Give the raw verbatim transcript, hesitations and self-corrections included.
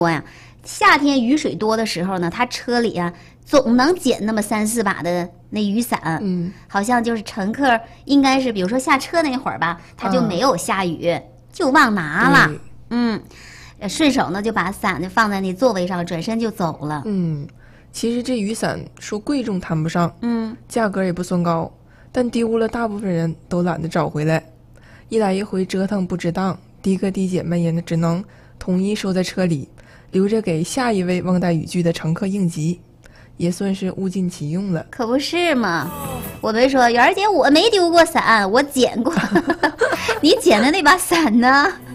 夏天雨水多的时候呢，他车里啊总能捡那么三四把的那雨伞， 嗯， 好像就是乘客应该是，比如说下车那会儿吧，他就没有下雨，嗯、就忘拿了，嗯，顺手呢就把伞就放在那座位上，转身就走了。 嗯，其实这雨伞说贵重谈不上， 嗯， 价格也不算高，但丢了大部分人都懒得找回来，一来一回折腾不值当，的哥的姐们也只能统一收在车里，留着给下一位忘带雨具的乘客应急，也算是物尽其用了。 可不是嘛！我们说，媛儿姐，我没丢过伞，我捡过。你捡的那把伞呢？